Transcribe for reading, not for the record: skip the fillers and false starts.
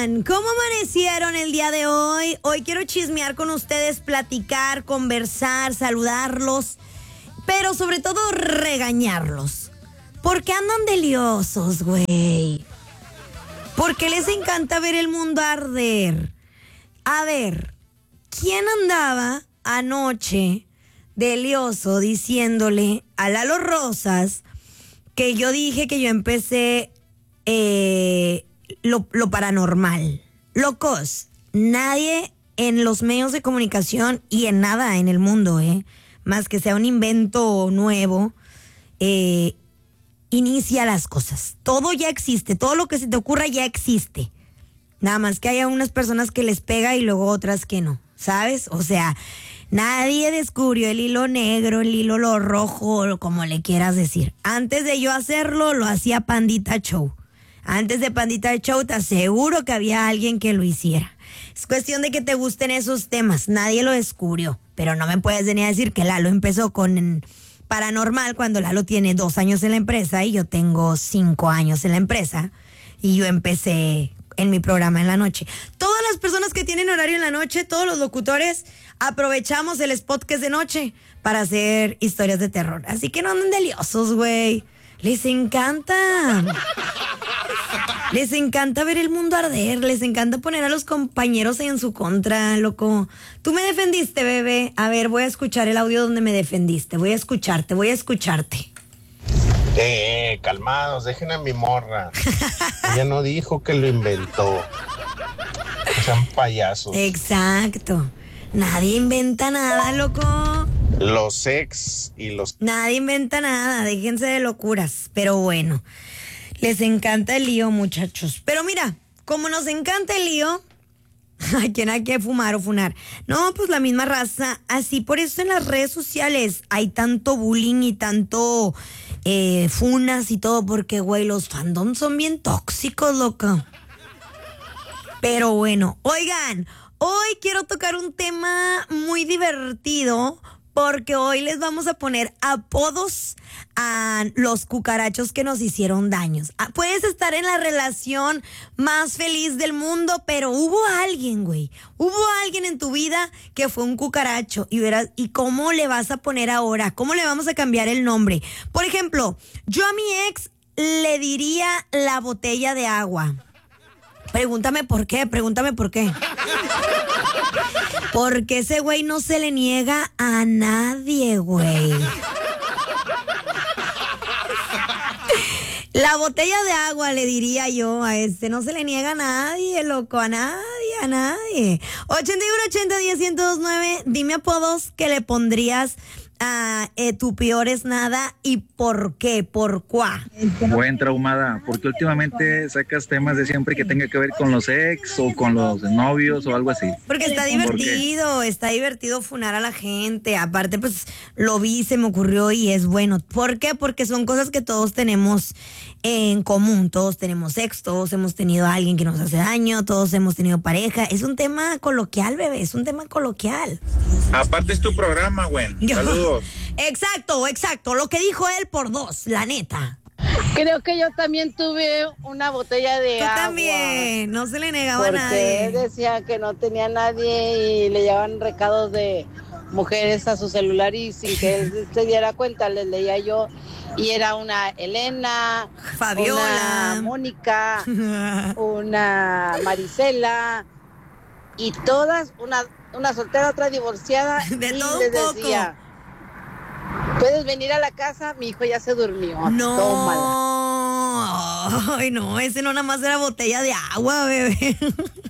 están? ¿Cómo amanecieron el día de hoy? Hoy quiero chismear con ustedes, platicar, conversar, saludarlos, pero sobre todo regañarlos. ¿Por qué andan de liosos, güey? ¿Por qué les encanta ver el mundo arder? A ver, ¿quién andaba anoche de lioso diciéndole a Lalo Rosas que yo dije que yo empecé lo paranormal? Locos, nadie en los medios de comunicación y en nada en el mundo, más que sea un invento nuevo, inicia las cosas. Todo ya existe, todo lo que se te ocurra ya existe. Nada más que haya unas personas que les pega y luego otras que no, ¿sabes? O sea, nadie descubrió el hilo negro, el hilo lo rojo, como le quieras decir. Antes de yo hacerlo, lo hacía Pandita Show. Antes de Pandita Show, te aseguro que había alguien que lo hiciera. Es cuestión de que te gusten esos temas. Nadie lo descubrió. Pero no me puedes venir a decir que Lalo empezó con paranormal cuando Lalo tiene 2 años en la empresa y yo tengo 5 años en la empresa. Y yo empecé en mi programa en la noche. Todas las personas que tienen horario en la noche, todos los locutores, aprovechamos el spot que es de noche para hacer historias de terror. Así que no anden de liosos, güey. Les encanta. Les encanta ver el mundo arder. Les encanta poner a los compañeros en su contra, loco. Tú me defendiste, bebé. A ver, voy a escuchar el audio donde me defendiste. Voy a escucharte. Calmados, dejen a mi morra. Ella no dijo que lo inventó. No sean payasos. Exacto. Nadie inventa nada, loco. Los ex y los... Nadie inventa nada, déjense de locuras. Pero bueno, les encanta el lío, muchachos. Pero mira, como nos encanta el lío, ¿a quién hay que fumar o funar? No, pues la misma raza. Así por eso en las redes sociales hay tanto bullying y tanto funas y todo, porque, güey, los fandoms son bien tóxicos, loco. Pero bueno, oigan, hoy quiero tocar un tema muy divertido, porque hoy les vamos a poner apodos a los cucarachos que nos hicieron daños. Puedes estar en la relación más feliz del mundo, pero hubo alguien, güey. Hubo alguien en tu vida que fue un cucaracho. Y verás, ¿y cómo le vas a poner ahora? ¿Cómo le vamos a cambiar el nombre? Por ejemplo, yo a mi ex le diría la botella de agua. Pregúntame por qué. Porque ese güey no se le niega a nadie, güey. La botella de agua le diría yo a no se le niega a nadie, loco, a nadie. 8180-1029, dime apodos que le pondrías a tu peor es nada y por qué, por cuá. Buen traumada, porque últimamente sacas temas de siempre que tenga que ver con los ex o con los novios o algo así. Porque está divertido funar a la gente. Aparte, pues lo vi, se me ocurrió y es bueno. ¿Por qué? Porque son cosas que todos tenemos en común. Todos tenemos ex, todos hemos tenido a alguien que nos hace daño, todos hemos tenido pareja. Es un tema coloquial, bebé, es un tema coloquial. Aparte es tu programa, güey. Saludos. Exacto. Lo que dijo él por 2, la neta. Creo que yo también tuve una botella de agua. Tú también, no se le negaba a nadie. Porque decía que no tenía nadie y le llevaban recados de mujeres a su celular y sin que él se diera cuenta les leía yo. Y era una Elena, Fabiola, una Mónica, una Marisela y todas, una soltera, otra divorciada. De y todo les un poco. decía, ¿puedes venir a la casa? Mi hijo ya se durmió. No. Tómala. Ay, no, ese no nada más era botella de agua, bebé.